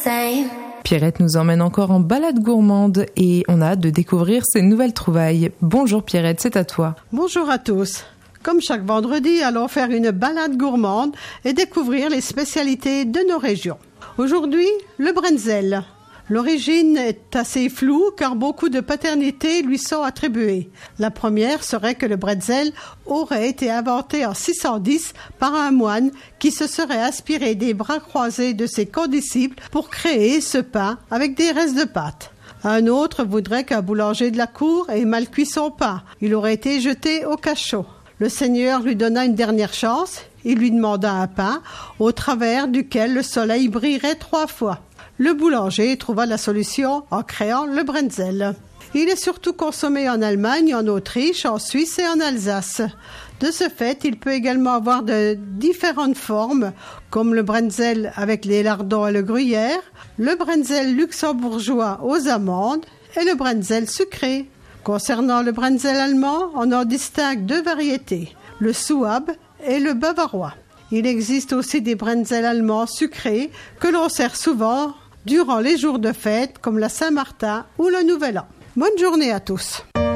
same. Pierrette nous emmène encore en balade gourmande et on a hâte de découvrir ses nouvelles trouvailles. Bonjour Pierrette, c'est à toi. Bonjour à tous. Comme chaque vendredi, allons faire une balade gourmande et découvrir les spécialités de nos régions. Aujourd'hui, le brenzel. L'origine est assez floue car beaucoup de paternités lui sont attribuées. La première serait que le bretzel aurait été inventé en 610 par un moine qui se serait inspiré des bras croisés de ses condisciples pour créer ce pain avec des restes de pâte. Un autre voudrait qu'un boulanger de la cour ait mal cuit son pain. Il aurait été jeté au cachot. Le Seigneur lui donna une dernière chance. Il lui demanda un pain au travers duquel le soleil brillerait 3 fois. Le boulanger trouva la solution en créant le brenzel. Il est surtout consommé en Allemagne, en Autriche, en Suisse et en Alsace. De ce fait, il peut également avoir de différentes formes, comme le brenzel avec les lardons et le gruyère, le brenzel luxembourgeois aux amandes et le brenzel sucré. Concernant le brenzel allemand, on en distingue 2 variétés, le Souabe et le bavarois. Il existe aussi des brenzels allemands sucrés que l'on sert souvent durant les jours de fête comme la Saint-Martin ou le Nouvel An. Bonne journée à tous.